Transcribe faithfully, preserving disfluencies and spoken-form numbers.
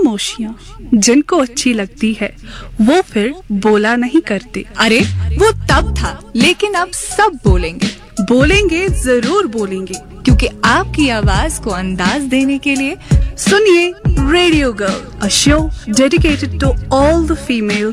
खामोशियाँ जिनको अच्छी लगती है वो फिर बोला नहीं करते। अरे वो तब था, लेकिन अब सब बोलेंगे। बोलेंगे, जरूर बोलेंगे, क्योंकि आपकी आवाज को अंदाज देने के लिए सुनिए radio girl, a show dedicated to all the female